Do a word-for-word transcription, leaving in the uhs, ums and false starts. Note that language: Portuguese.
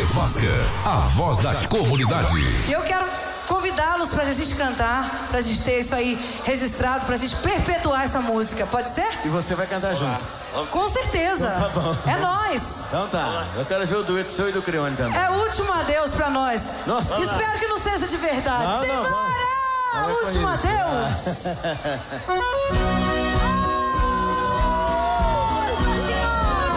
Nevasca, a voz da comunidade. E eu quero convidá-los pra gente cantar, pra gente ter isso aí registrado, pra gente perpetuar essa música. Pode ser? E você vai cantar junto? Com certeza. Então tá bom. É nós. Então tá. Eu quero ver o dueto seu e do Crione também. É o último adeus pra nós. Nossa. Espero que não seja de verdade. Não, não, Simbora! vamos. Último adeus.